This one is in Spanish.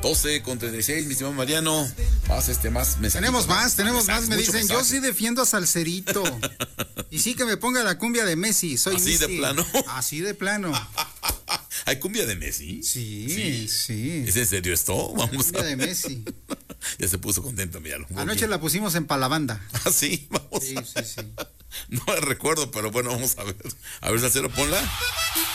12:36, mi estimado Mariano. Más mensajes. Tenemos más. Me dicen, mensaje. yo sí defiendo a Salcerito. Y sí que me ponga la cumbia de Messi. Soy ¿Así Messi. de plano? Así de plano. ¿Hay cumbia de Messi? Sí. ¿Es en serio esto? Vamos Cumbia de Messi. Ya se puso contento, míralo. Anoche la pusimos en Palabanda. Ah, sí, vamos. Sí. No la recuerdo, pero bueno, vamos a ver. A ver, Salcero, ponla.